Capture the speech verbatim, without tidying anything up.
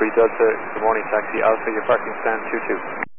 three Delta, good morning, taxi Alpha, your parking stand two two.